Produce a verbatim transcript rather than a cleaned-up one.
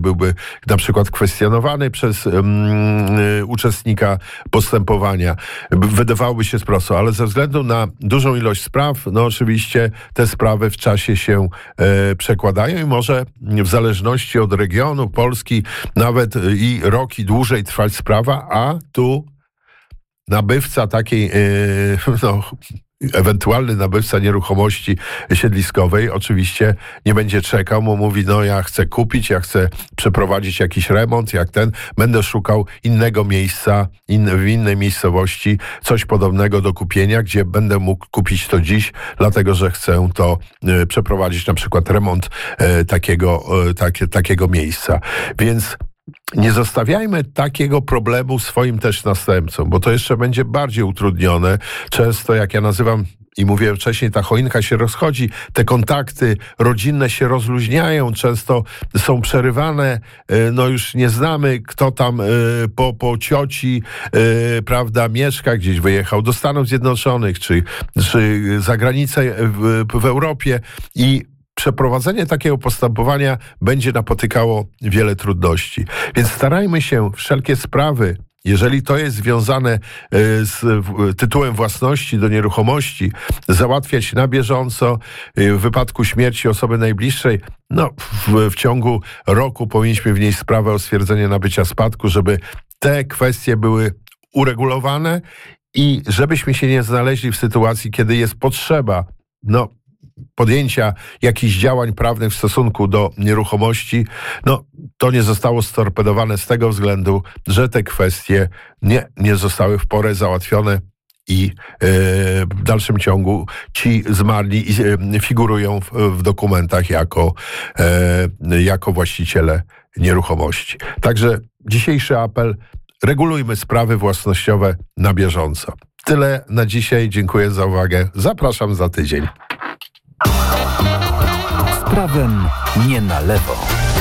byłby na przykład kwestionowany przez um, uczestnika postępowania. Wydawałoby się prosto, ale ze względu na dużą ilość spraw, no oczywiście te sprawy w czasie się e, przekładają i może w zależności od regionu Polski nawet i rok i dłużej trwać sprawa, a tu nabywca takiej, e, no, ewentualny nabywca nieruchomości siedliskowej oczywiście nie będzie czekał, mu mówi, no ja chcę kupić, ja chcę przeprowadzić jakiś remont, jak ten, będę szukał innego miejsca, in, w innej miejscowości, coś podobnego do kupienia, gdzie będę mógł kupić to dziś, dlatego że chcę to e, przeprowadzić, na przykład remont e, takiego, e, takie, takiego miejsca. Więc nie zostawiajmy takiego problemu swoim też następcom, bo to jeszcze będzie bardziej utrudnione. Często, jak ja nazywam i mówiłem wcześniej, ta choinka się rozchodzi, te kontakty rodzinne się rozluźniają, często są przerywane, no już nie znamy, kto tam po, po cioci, prawda, mieszka, gdzieś wyjechał do Stanów Zjednoczonych, czy, czy za granicę w, w Europie i przeprowadzenie takiego postępowania będzie napotykało wiele trudności. Więc starajmy się wszelkie sprawy, jeżeli to jest związane z tytułem własności do nieruchomości, załatwiać na bieżąco. W wypadku śmierci osoby najbliższej, no w, w ciągu roku powinniśmy wnieść sprawę o stwierdzenie nabycia spadku, żeby te kwestie były uregulowane i żebyśmy się nie znaleźli w sytuacji, kiedy jest potrzeba, no, podjęcia jakichś działań prawnych w stosunku do nieruchomości, no to nie zostało storpedowane z tego względu, że te kwestie nie, nie zostały w porę załatwione i yy, w dalszym ciągu ci zmarli yy, figurują w, w dokumentach jako, yy, jako właściciele nieruchomości. Także dzisiejszy apel: regulujmy sprawy własnościowe na bieżąco. Tyle na dzisiaj. Dziękuję za uwagę. Zapraszam za tydzień. Z prawem nie na lewo.